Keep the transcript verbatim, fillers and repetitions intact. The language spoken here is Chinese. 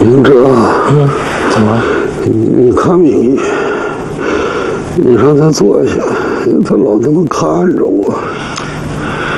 明哲， 嗯，怎么？ 你你看明义，你让他坐下，他老这么看着我。